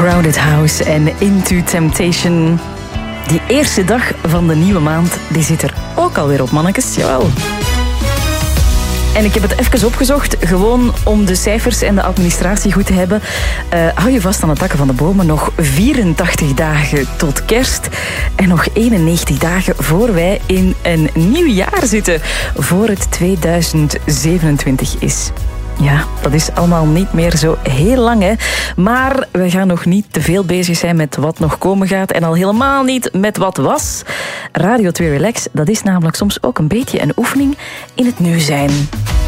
Crowded House en Into Temptation. Die eerste dag van de nieuwe maand, die zit er ook alweer op, mannetjes. Jawel. En ik heb het even opgezocht, gewoon om de cijfers en de administratie goed te hebben. Hou je vast aan de takken van de bomen. Nog 84 dagen tot kerst. En nog 91 dagen voor wij in een nieuw jaar zitten. Voor het 2027 is. Ja, dat is allemaal niet meer zo heel lang, hè. Maar we gaan nog niet te veel bezig zijn met wat nog komen gaat. En al helemaal niet met wat was. Radio 2 Relax, dat is namelijk soms ook een beetje een oefening in het nu zijn.